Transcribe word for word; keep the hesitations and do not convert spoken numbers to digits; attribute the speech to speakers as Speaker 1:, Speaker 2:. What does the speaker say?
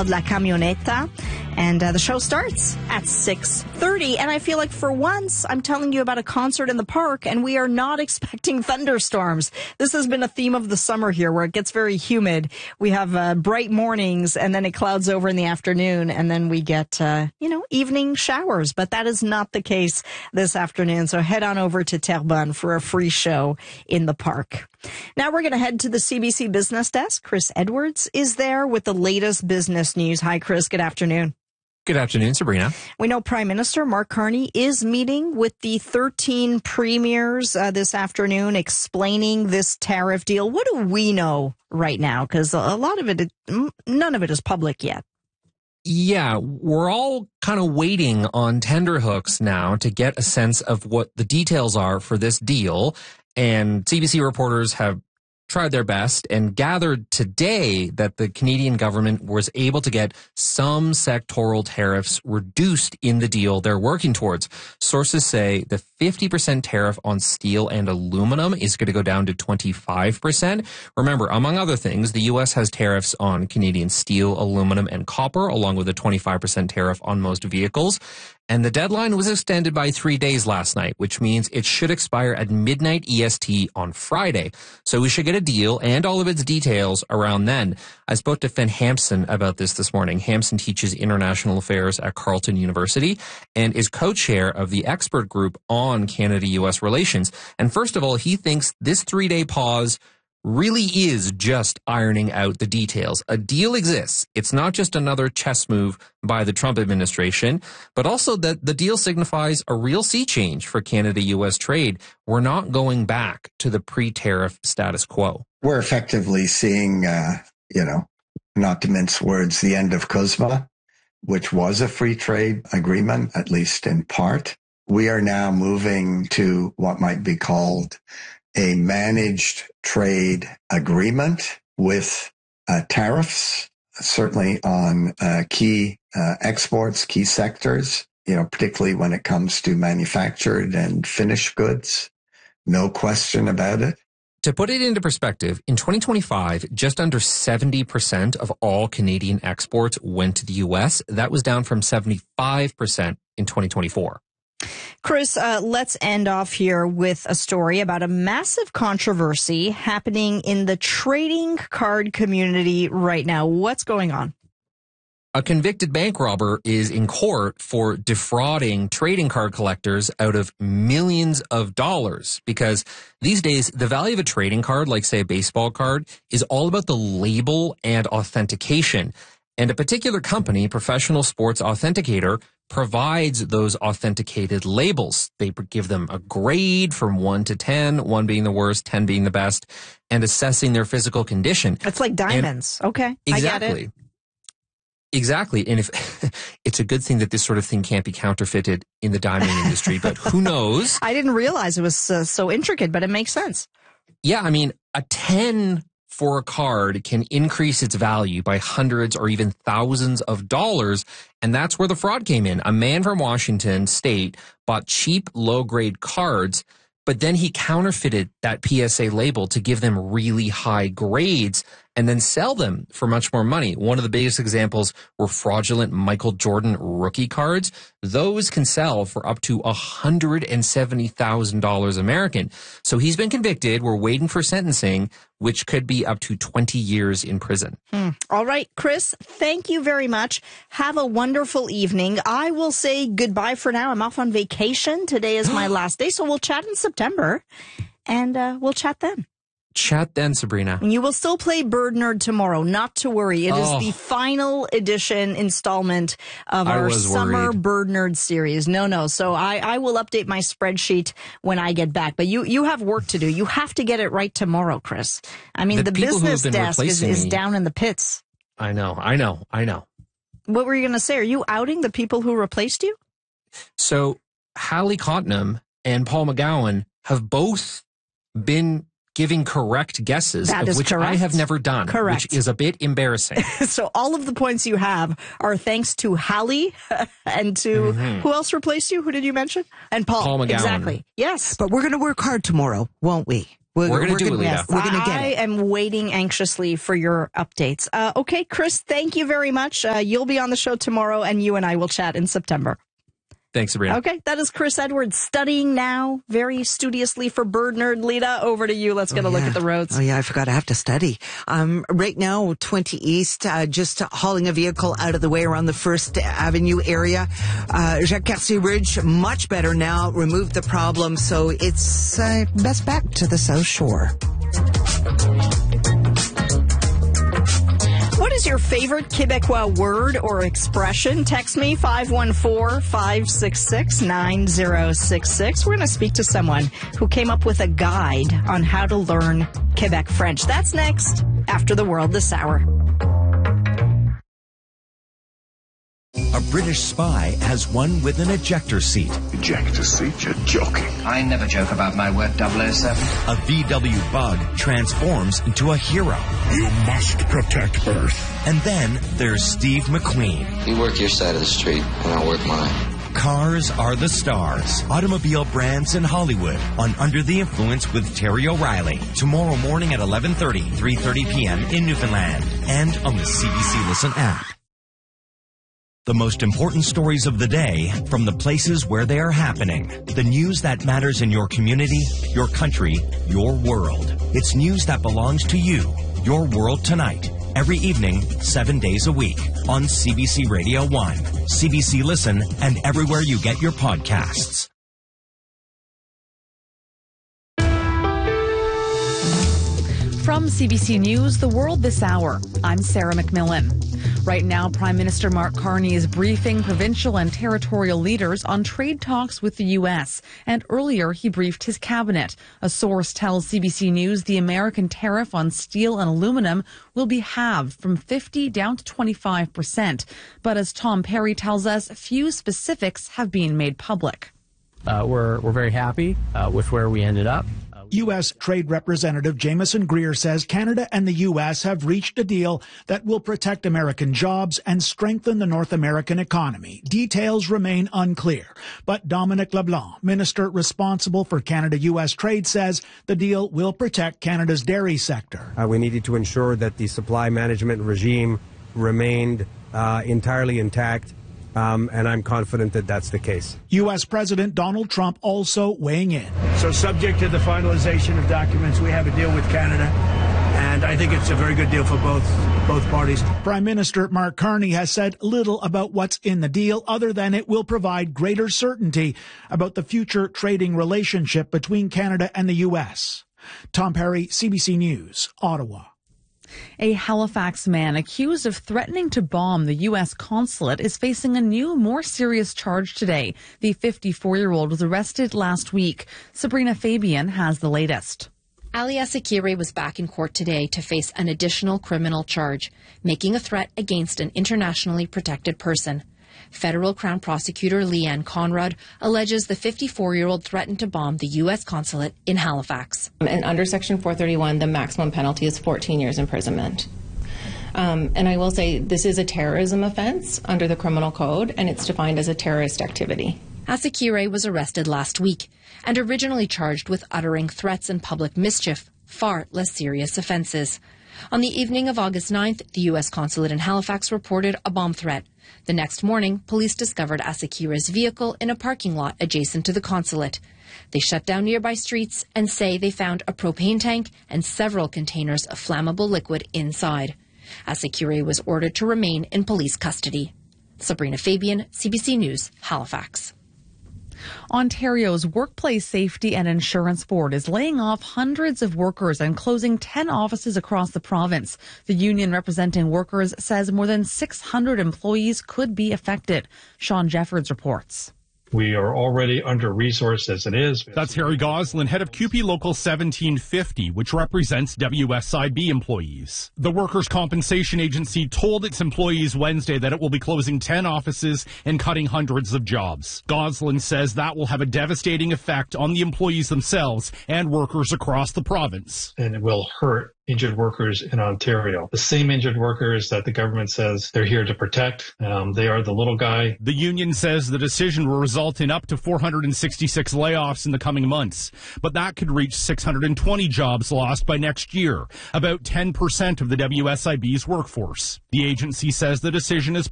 Speaker 1: called La Camioneta. And uh, the show starts at six thirty. And I feel like for once, I'm telling you about a concert in the park, and we are not expecting thunderstorms. This has been a theme of the summer here, where it gets very humid. We have uh, bright mornings, and then it clouds over in the afternoon, and then we get, uh, you know, evening showers. But that is not the case this afternoon. So head on over to Terrebonne for a free show in the park. Now we're going to head to the C B C Business Desk. Chris Edwards is there with the latest business news. Hi, Chris. Good afternoon.
Speaker 2: Good afternoon, Sabrina.
Speaker 1: We know Prime Minister Mark Carney is meeting with the thirteen premiers uh, this afternoon, explaining this tariff deal. What do we know right now? Because a lot of it, none of it is public yet.
Speaker 2: Yeah, we're all kind of waiting on tenterhooks now to get a sense of what the details are for this deal. And C B C reporters have tried their best and gathered today that the Canadian government was able to get some sectoral tariffs reduced in the deal they're working towards. Sources say the fifty percent tariff on steel and aluminum is going to go down to twenty-five percent. Remember, among other things, the U S has tariffs on Canadian steel, aluminum, and copper, along with a twenty-five percent tariff on most vehicles. And the deadline was extended by three days last night, which means it should expire at midnight E S T on Friday. So we should get a deal and all of its details around then. I spoke to Finn Hampson about this this morning. Hampson teaches international affairs at Carleton University and is co-chair of the expert group on Canada-U S relations. And first of all, he thinks this three-day pause really is just ironing out the details. A deal exists. It's not just another chess move by the Trump administration, but also that the deal signifies a real sea change for Canada-U S trade. We're not going back to the pre-tariff status quo.
Speaker 3: We're effectively seeing, uh, you know, not to mince words, the end of CUSMA, which was a free trade agreement, at least in part. We are now moving to what might be called a managed trade agreement with uh, tariffs, certainly on uh, key uh, exports, key sectors, you know, particularly when it comes to manufactured and finished goods. No question about it.
Speaker 2: To put it into perspective, in twenty twenty-five, just under seventy percent of all Canadian exports went to the U S. That was down from seventy-five percent in twenty twenty-four.
Speaker 1: Chris, uh, let's end off here with a story about a massive controversy happening in the trading card community right now. What's going on?
Speaker 2: A convicted bank robber is in court for defrauding trading card collectors out of millions of dollars, because these days the value of a trading card, like say a baseball card, is all about the label and authentication. And a particular company, Professional Sports Authenticator, provides those authenticated labels. They give them a grade from one to ten, one being the worst, ten being the best, and assessing their physical condition.
Speaker 1: It's like diamonds. And okay.
Speaker 2: Exactly.
Speaker 1: I get it.
Speaker 2: Exactly. And if it's a good thing that this sort of thing can't be counterfeited in the diamond industry, but who knows?
Speaker 1: I didn't realize it was uh, so intricate, but it makes sense.
Speaker 2: Yeah. I mean, a ten for a card can increase its value by hundreds or even thousands of dollars. And that's where the fraud came in. A man from Washington State bought cheap, low-grade cards, but then he counterfeited that P S A label to give them really high grades and then sell them for much more money. One of the biggest examples were fraudulent Michael Jordan rookie cards. Those can sell for up to one hundred seventy thousand dollars American. So he's been convicted. We're waiting for sentencing, which could be up to twenty years in prison.
Speaker 1: Hmm. All right, Chris, thank you very much. Have a wonderful evening. I will say goodbye for now. I'm off on vacation. Today is my last day, so we'll chat in September, and uh, we'll chat then.
Speaker 2: Chat then, Sabrina.
Speaker 1: And you will still play Bird Nerd tomorrow. Not to worry. It oh. is the final edition installment of our summer
Speaker 2: worried.
Speaker 1: Bird Nerd series. No, no. So I, I will update my spreadsheet when I get back. But you, you have work to do. You have to get it right tomorrow, Chris. I mean, the, the business desk is, is down in the pits.
Speaker 2: I know. I know. I know.
Speaker 1: What were you going to say? Are you outing the people who replaced you?
Speaker 2: So Hallie Cotnam and Paul McGowan have both been giving correct guesses,
Speaker 1: that
Speaker 2: of
Speaker 1: is
Speaker 2: which
Speaker 1: correct.
Speaker 2: I have never done,
Speaker 1: correct.
Speaker 2: Which is a bit embarrassing.
Speaker 1: So all of the points you have are thanks to Hallie and to, mm-hmm. who else replaced you? Who did you mention? And Paul.
Speaker 2: Paul McGowan.
Speaker 1: Exactly. Yes.
Speaker 4: But we're going to work hard tomorrow, won't we?
Speaker 2: We're, we're going to do it, Lita.
Speaker 1: Yes,
Speaker 4: we're going to get
Speaker 1: I
Speaker 4: it.
Speaker 1: am waiting anxiously for your updates. Uh, okay, Chris, thank you very much. Uh, you'll be on the show tomorrow, and you and I will chat in September.
Speaker 2: Thanks, Sabrina.
Speaker 1: Okay, that is Chris Edwards studying now very studiously for Bird Nerd. Lita, over to you. Let's get
Speaker 4: oh,
Speaker 1: a look
Speaker 4: yeah.
Speaker 1: at the roads.
Speaker 4: Oh, yeah, I forgot I have to study. Um, right now, twenty East, uh, just hauling a vehicle out of the way around the First Avenue area. Uh, Jacques Cartier Ridge, much better now, removed the problem, so it's uh, best back to the South Shore.
Speaker 1: What is your favorite Quebecois word or expression? Text me five one four, five six six, nine zero six six. We're going to speak to someone who came up with a guide on how to learn Quebec French. That's next after the World This Hour.
Speaker 5: A British spy has one with an ejector seat.
Speaker 6: Ejector seat? You're joking.
Speaker 7: I never joke about my work, double oh seven.
Speaker 5: A V W bug transforms into a hero.
Speaker 6: You must protect Earth.
Speaker 5: And then there's Steve McQueen.
Speaker 8: You work your side of the street, and I'll work mine.
Speaker 5: Cars are the stars. Automobile brands in Hollywood on Under the Influence with Terry O'Reilly. Tomorrow morning at eleven thirty, three thirty p.m. in Newfoundland. And on the C B C Listen app. The most important stories of the day from the places where they are happening. The news that matters in your community, your country, your world. It's news that belongs to you. Your World Tonight. Every evening, seven days a week. On C B C Radio one, C B C Listen, and everywhere you get your podcasts.
Speaker 9: From C B C News, The World This Hour, I'm Sarah McMillan. Right now, Prime Minister Mark Carney is briefing provincial and territorial leaders on trade talks with the U S. And earlier, he briefed his cabinet. A source tells C B C News the American tariff on steel and aluminum will be halved from fifty down to twenty-five percent. But as Tom Perry tells us, few specifics have been made public.
Speaker 10: Uh, we're, we're very happy uh, with where we ended up.
Speaker 11: U S. Trade Representative Jameson Greer says Canada and the U S have reached a deal that will protect American jobs and strengthen the North American economy. Details remain unclear, but Dominic LeBlanc, minister responsible for Canada-U S trade, says the deal will protect Canada's dairy sector.
Speaker 12: Uh, we needed to ensure that the supply management regime remained uh, entirely intact. Um, and I'm confident that that's the case.
Speaker 11: U S. President Donald Trump also weighing in.
Speaker 13: So subject to the finalization of documents, we have a deal with Canada, and I think it's a very good deal for both both parties.
Speaker 11: Prime Minister Mark Carney has said little about what's in the deal other than it will provide greater certainty about the future trading relationship between Canada and the U S. Tom Perry, C B C News, Ottawa.
Speaker 9: A Halifax man accused of threatening to bomb the U S consulate is facing a new, more serious charge today. The fifty-four-year-old was arrested last week. Sabrina Fabian has the latest.
Speaker 14: Ali Asikire was back in court today to face an additional criminal charge, making a threat against an internationally protected person. Federal Crown Prosecutor Leanne Conrad alleges the fifty-four-year-old threatened to bomb the U S consulate in Halifax.
Speaker 15: And under Section four thirty-one, the maximum penalty is fourteen years imprisonment. Um, and I will say this is a terrorism offense under the criminal code, and it's defined as a terrorist activity.
Speaker 14: Asikire was arrested last week and originally charged with uttering threats and public mischief, far less serious offenses. On the evening of August ninth, the U S consulate in Halifax reported a bomb threat. The next morning, police discovered Asikire's vehicle in a parking lot adjacent to the consulate. They shut down nearby streets and say they found a propane tank and several containers of flammable liquid inside. Asikire was ordered to remain in police custody. Sabrina Fabian, C B C News, Halifax.
Speaker 9: Ontario's Workplace Safety and Insurance Board is laying off hundreds of workers and closing ten offices across the province. The union representing workers says more than six hundred employees could be affected. Sean Jeffords reports.
Speaker 16: We are already under-resourced as it is.
Speaker 17: That's Harry Goslin, head of C U P E Local seventeen fifty, which represents W S I B employees. The Workers' Compensation Agency told its employees Wednesday that it will be closing ten offices and cutting hundreds of jobs. Goslin says that will have a devastating effect on the employees themselves and workers across the province.
Speaker 16: And it will hurt injured workers in Ontario. The same injured workers that the government says they're here to protect. Um, they are the little guy.
Speaker 17: The union says the decision will result in up to four hundred sixty-six layoffs in the coming months, but that could reach six hundred twenty jobs lost by next year, about ten percent of the W S I B's workforce. The agency says the decision is